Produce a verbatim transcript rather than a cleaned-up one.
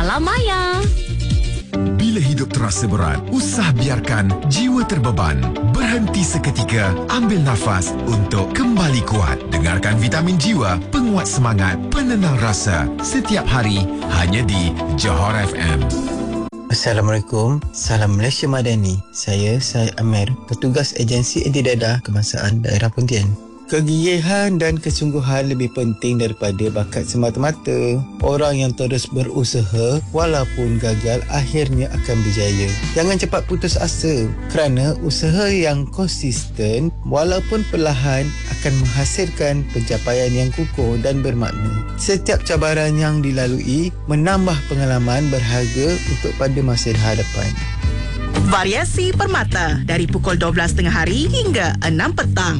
Salam Maya. Bila hidup terasa berat, usah biarkan jiwa terbeban. Berhenti seketika, ambil nafas untuk kembali kuat. Dengarkan Vitamin Jiwa, penguat semangat, penenang rasa. Setiap hari, hanya di Johor F M. Assalamualaikum, salam Malaysia Madani. Saya Syed Amir, petugas agensi anti dadah kebangsaan daerah Pontian. Kegigihan dan kesungguhan lebih penting daripada bakat semata-mata. Orang yang terus berusaha walaupun gagal akhirnya akan berjaya. Jangan cepat putus asa kerana usaha yang konsisten walaupun perlahan akan menghasilkan pencapaian yang kukuh dan bermakna. Setiap cabaran yang dilalui menambah pengalaman berharga untuk pada masa hadapan. Variasi Permata dari pukul dua belas tiga puluh hari hingga enam petang.